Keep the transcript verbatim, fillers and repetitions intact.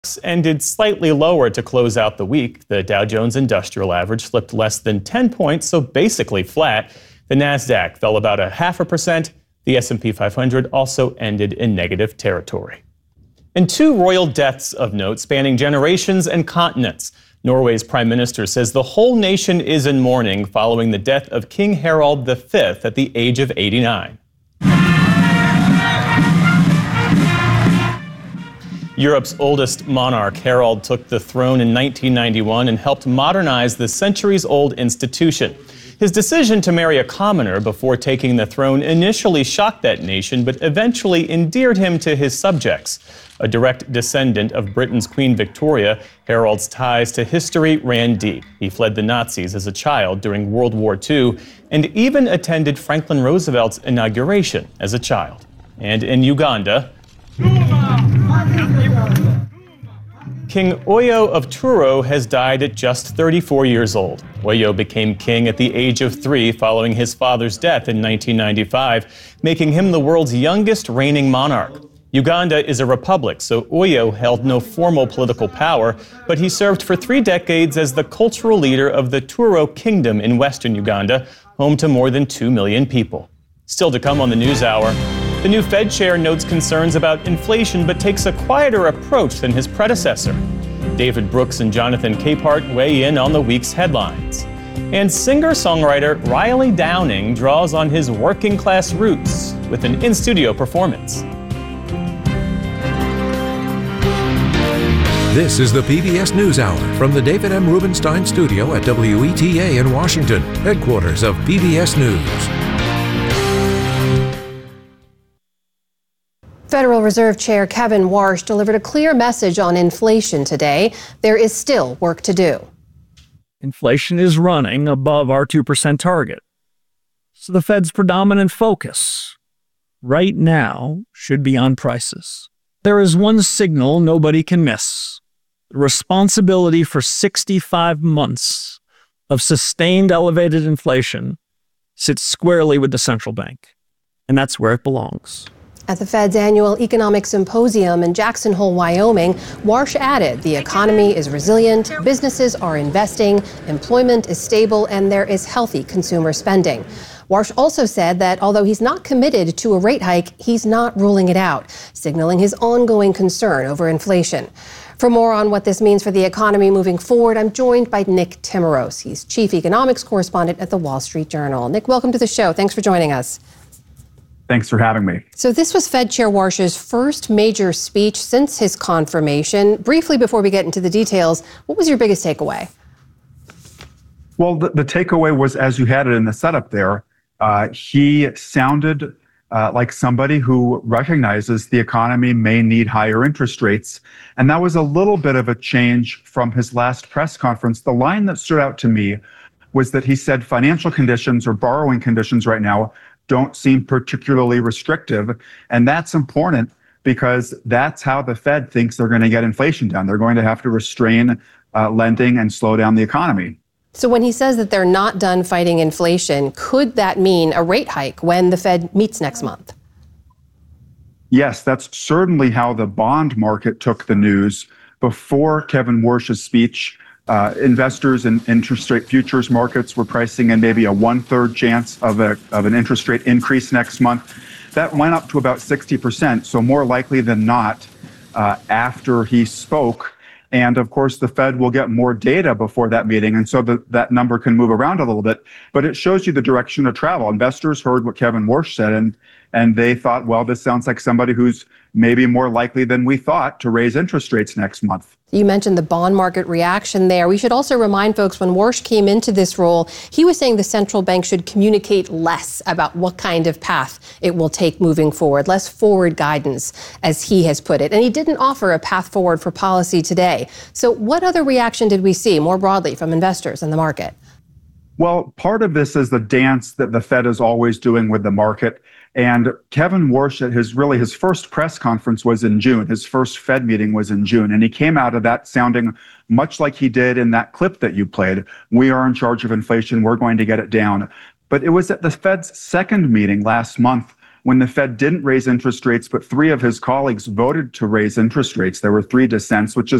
ended slightly lower to close out the week. The Dow Jones Industrial Average slipped less than ten points, so basically flat. The Nasdaq fell about a half a percent. The S and P five hundred also ended in negative territory. And two royal deaths of note spanning generations and continents. Norway's prime minister says the whole nation is in mourning following the death of King Harald the Fifth at the age of eighty-nine. Europe's oldest monarch, Harald, took the throne in nineteen ninety-one and helped modernize the centuries-old institution. His decision to marry a commoner before taking the throne initially shocked that nation, but eventually endeared him to his subjects. A direct descendant of Britain's Queen Victoria, Harald's ties to history ran deep. He fled the Nazis as a child during World War Two and even attended Franklin Roosevelt's inauguration as a child. And in Uganda, King Oyo of Turo has died at just thirty-four years old. Oyo became king at the age of three following his father's death in nineteen ninety-five, making him the world's youngest reigning monarch. Uganda is a republic, so Oyo held no formal political power, but he served for three decades as the cultural leader of the Turo Kingdom in western Uganda, home to more than two million people. Still to come on the NewsHour, the new Fed chair notes concerns about inflation but takes a quieter approach than his predecessor. David Brooks and Jonathan Capehart weigh in on the week's headlines. And singer-songwriter Riley Downing draws on his working-class roots with an in-studio performance. This is the P B S NewsHour from the David M. Rubenstein studio at W E T A in Washington, headquarters of P B S News. Federal Reserve Chair Kevin Warsh delivered a clear message on inflation today. There is still work to do. Inflation is running above our two percent target. So the Fed's predominant focus right now should be on prices. There is one signal nobody can miss. The responsibility for sixty-five months of sustained elevated inflation sits squarely with the central bank, and that's where it belongs. At the Fed's annual economic symposium in Jackson Hole, Wyoming, Warsh added the economy is resilient, businesses are investing, employment is stable, and there is healthy consumer spending. Warsh also said that although he's not committed to a rate hike, he's not ruling it out, signaling his ongoing concern over inflation. For more on what this means for the economy moving forward, I'm joined by Nick Timiraos. He's chief economics correspondent at the Wall Street Journal. Nick, welcome to the show. Thanks for joining us. Thanks for having me. So this was Fed Chair Warsh's first major speech since his confirmation. Briefly, before we get into the details, what was your biggest takeaway? Well, the, the takeaway was, as you had it in the setup there, uh, he sounded uh, like somebody who recognizes the economy may need higher interest rates. And that was a little bit of a change from his last press conference. The line that stood out to me was that he said financial conditions or borrowing conditions right now don't seem particularly restrictive. And that's important because that's how the Fed thinks they're going to get inflation down. They're going to have to restrain uh, lending and slow down the economy. So when he says that they're not done fighting inflation, could that mean a rate hike when the Fed meets next month? Yes, that's certainly how the bond market took the news. Before Kevin Warsh's speech, Uh, investors in interest rate futures markets were pricing in maybe a one-third chance of a of an interest rate increase next month. That went up to about sixty percent, so more likely than not uh, after he spoke. And of course, the Fed will get more data before that meeting, and so the, that number can move around a little bit. But it shows you the direction of travel. Investors heard what Kevin Warsh said, and and they thought, well, this sounds like somebody who's maybe more likely than we thought to raise interest rates next month. You mentioned the bond market reaction there. We should also remind folks when Warsh came into this role, he was saying the central bank should communicate less about what kind of path it will take moving forward, less forward guidance, as he has put it. And he didn't offer a path forward for policy today. So what other reaction did we see more broadly from investors in the market? Well, part of this is the dance that the Fed is always doing with the market. And Kevin Warsh, at his really his first press conference was in June. His first Fed meeting was in June. And he came out of that sounding much like he did in that clip that you played. We are in charge of inflation. We're going to get it down. But it was at the Fed's second meeting last month when the Fed didn't raise interest rates, but three of his colleagues voted to raise interest rates. There were three dissents, which is